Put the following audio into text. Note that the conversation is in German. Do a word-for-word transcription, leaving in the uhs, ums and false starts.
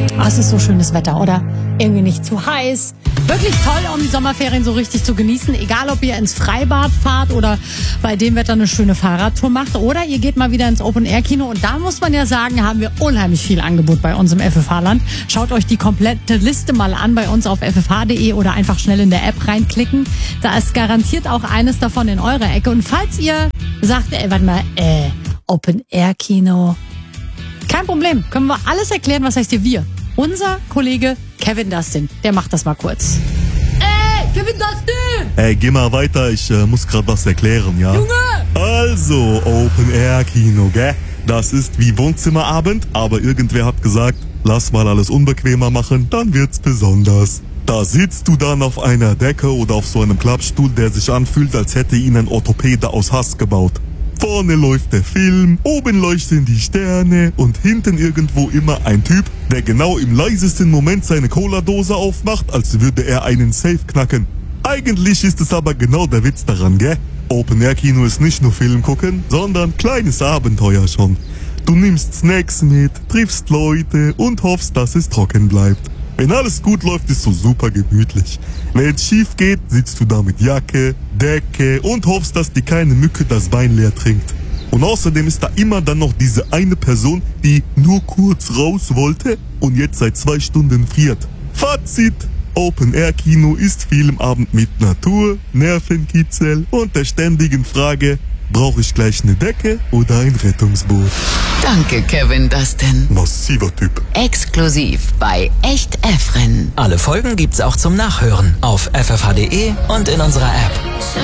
Oh, es ist so schönes Wetter, oder? Irgendwie nicht zu heiß. Wirklich toll, um die Sommerferien so richtig zu genießen. Egal, ob ihr ins Freibad fahrt oder bei dem Wetter eine schöne Fahrradtour macht. Oder ihr geht mal wieder ins Open-Air-Kino. Und da muss man ja sagen, haben wir unheimlich viel Angebot bei uns im F F H-Land. Schaut euch die komplette Liste mal an bei uns auf f f h punkt d e oder einfach schnell in der App reinklicken. Da ist garantiert auch eines davon in eurer Ecke. Und falls ihr sagt, ey, warte mal, äh, Open-Air-Kino, kein Problem. Können wir alles erklären, was heißt hier wir? Unser Kollege Kevin Dustin, der macht das mal kurz. Ey, Kevin Dustin! Ey, geh mal weiter, ich äh, muss grad was erklären, ja? Junge! Also, Open-Air-Kino, gell? Das ist wie Wohnzimmerabend, aber irgendwer hat gesagt, lass mal alles unbequemer machen, dann wird's besonders. Da sitzt du dann auf einer Decke oder auf so einem Klappstuhl, der sich anfühlt, als hätte ihn ein Orthopäde aus Hass gebaut. Vorne läuft der Film, oben leuchten die Sterne und hinten irgendwo immer ein Typ, der genau im leisesten Moment seine Cola-Dose aufmacht, als würde er einen Safe knacken. Eigentlich ist es aber genau der Witz daran, gell? Open-Air-Kino ist nicht nur Film gucken, sondern kleines Abenteuer schon. Du nimmst Snacks mit, triffst Leute und hoffst, dass es trocken bleibt. Wenn alles gut läuft, ist so super gemütlich. Wenn es schief geht, sitzt du da mit Jacke, Decke und hoffst, dass dir keine Mücke das Bein leer trinkt. Und außerdem ist da immer dann noch diese eine Person, die nur kurz raus wollte und jetzt seit zwei Stunden friert. Fazit: Open-Air-Kino ist Filmabend mit Natur, Nervenkitzel und der ständigen Frage, brauche ich gleich eine Decke oder ein Rettungsboot? Danke, Kevin Dustin. Massiver Typ. Exklusiv bei Echt Efren. Alle Folgen gibt's auch zum Nachhören auf f f h punkt d e und in unserer App.